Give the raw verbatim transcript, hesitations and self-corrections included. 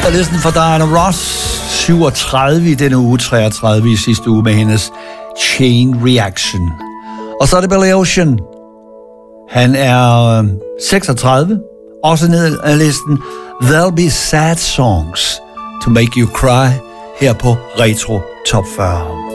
af listen for Diana Ross. syvogtredive i denne uge, treogtredive i sidste uge med hendes Chain Reaction. Og så er det Billy Ocean. Han er seksogtredive, også ned af listen. There'll be sad songs to make you cry her på Retro Top fyrre.